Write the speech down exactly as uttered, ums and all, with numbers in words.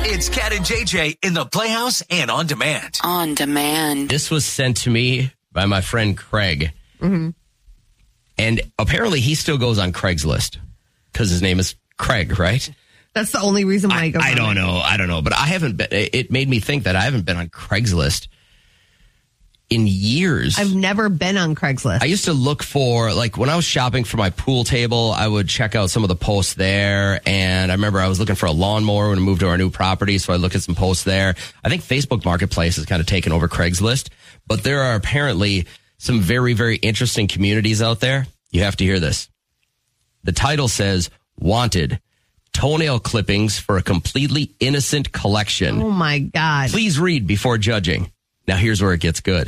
It's Cat and J J in the Playhouse and On Demand. On Demand. This was sent to me by my friend Craig. Mm-hmm. And apparently he still goes on Craigslist because his name is Craig, right? That's the only reason why I, I go I on don't it. know. I don't know. But I haven't been. It made me think that I haven't been on Craigslist in years. I've never been on Craigslist. I used to look for, like, when I was shopping for my pool table, I would check out some of the posts there. And I remember I was looking for a lawnmower when I moved to our new property, so I looked at some posts there. I think Facebook Marketplace has kind of taken over Craigslist, but there are apparently some very, very interesting communities out there. You have to hear this. The title says, "Wanted, toenail clippings for a completely innocent collection." Oh, my God. Please read before judging. Now, here's where it gets good.